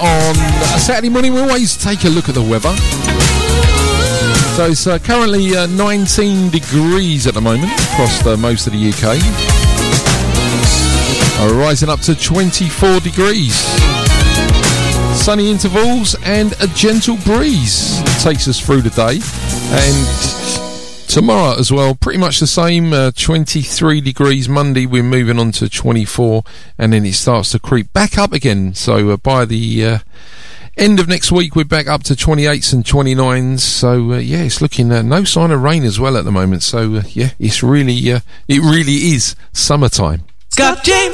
on a Saturday morning, we always take a look at the weather. So it's currently 19 degrees at the moment across most of the UK. Rising up to 24 degrees. Sunny intervals and a gentle breeze takes us through the day. And tomorrow as well, pretty much the same, 23 degrees. Monday we're moving on to 24, and then it starts to creep back up again. So by the end of next week we're back up to 28s and 29s. So yeah, it's looking no sign of rain as well at the moment. So yeah, it's really it really is summertime. Scott James.